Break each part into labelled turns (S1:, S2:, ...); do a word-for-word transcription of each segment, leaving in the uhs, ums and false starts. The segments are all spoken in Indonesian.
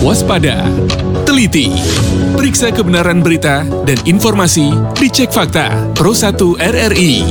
S1: Waspada, teliti, periksa kebenaran berita dan informasi di Cek Fakta Pro satu R R I.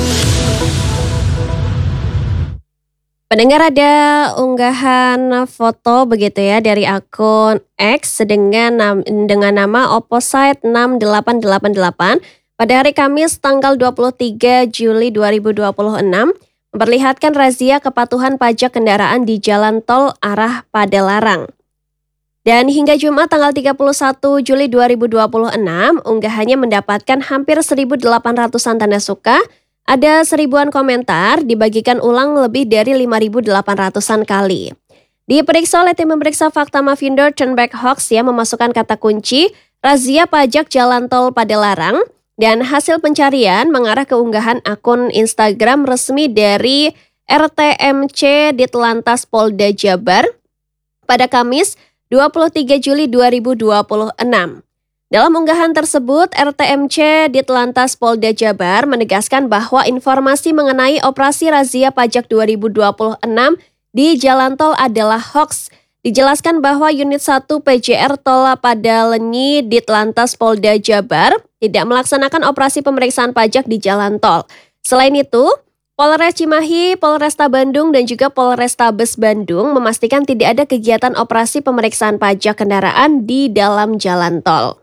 S2: Pendengar, ada unggahan foto begitu ya dari akun X dengan dengan nama Opposite enam delapan delapan delapan pada hari Kamis tanggal dua puluh tiga Juli dua ribu dua puluh enam memperlihatkan razia kepatuhan pajak kendaraan di jalan tol arah Padalarang. Dan hingga Jumat tanggal tiga puluh satu Juli dua ribu dua puluh enam, unggahannya mendapatkan hampir seribu delapan ratusan tanda suka, ada seribuan komentar, dibagikan ulang lebih dari lima ribu delapan ratusan kali. Diperiksa oleh tim pemeriksa fakta Mavindo Turnback Hoax yang memasukkan kata kunci razia pajak jalan tol Padalarang, dan hasil pencarian mengarah ke unggahan akun Instagram resmi dari R T M C Ditlantas Polda Jabar pada Kamis dua puluh tiga Juli dua ribu dua puluh enam. Dalam unggahan tersebut, R T M C Ditlantas Polda Jabar menegaskan bahwa informasi mengenai operasi razia pajak dua ribu dua puluh enam di jalan tol adalah hoax. Dijelaskan bahwa unit satu P J R Tol Padalenyi Ditlantas Polda Jabar tidak melaksanakan operasi pemeriksaan pajak di jalan tol. Selain itu, Polres Cimahi, Polresta Bandung, dan juga Polrestabes Bandung memastikan tidak ada kegiatan operasi pemeriksaan pajak kendaraan di dalam jalan tol.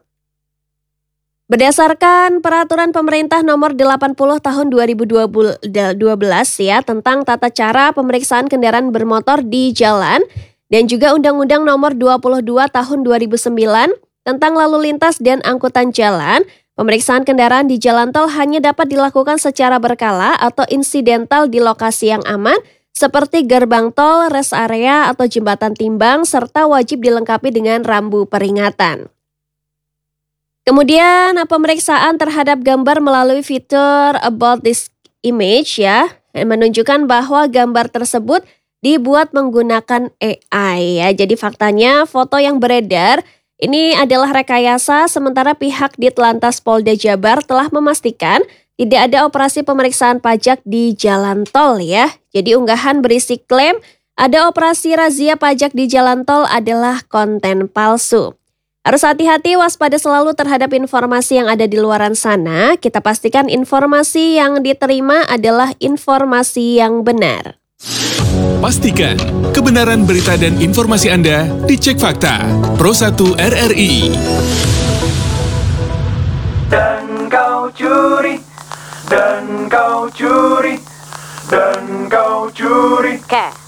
S2: Berdasarkan peraturan pemerintah nomor delapan puluh tahun dua ribu dua belas ya tentang tata cara pemeriksaan kendaraan bermotor di jalan dan juga Undang-Undang nomor dua puluh dua tahun dua ribu sembilan tentang lalu lintas dan angkutan jalan, pemeriksaan kendaraan di jalan tol hanya dapat dilakukan secara berkala atau insidental di lokasi yang aman seperti gerbang tol, rest area atau jembatan timbang serta wajib dilengkapi dengan rambu peringatan. Kemudian pemeriksaan terhadap gambar melalui fitur About This Image ya, menunjukkan bahwa gambar tersebut dibuat menggunakan A I ya. Jadi faktanya foto yang beredar ini adalah rekayasa, sementara pihak Ditlantas Polda Jabar telah memastikan tidak ada operasi pemeriksaan pajak di jalan tol ya. Jadi unggahan berisi klaim ada operasi razia pajak di jalan tol adalah konten palsu. Harus hati-hati, waspada selalu terhadap informasi yang ada di luaran sana. Kita pastikan informasi yang diterima adalah informasi yang benar.
S1: Pastikan kebenaran berita dan informasi Anda di Cek Fakta Pro satu R R I.
S3: Dan kau curi, dan kau curi, dan kau curi.
S2: Oke.